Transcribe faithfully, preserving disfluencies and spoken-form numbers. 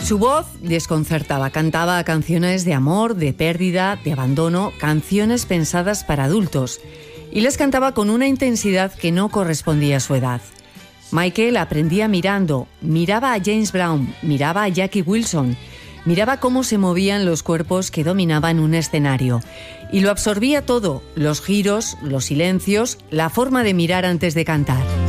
Su voz desconcertaba, cantaba canciones de amor, de pérdida, de abandono, canciones pensadas para adultos, y les cantaba con una intensidad que no correspondía a su edad. Michael aprendía mirando, miraba a James Brown, miraba a Jackie Wilson, miraba cómo se movían los cuerpos que dominaban un escenario, y lo absorbía todo, los giros, los silencios, la forma de mirar antes de cantar.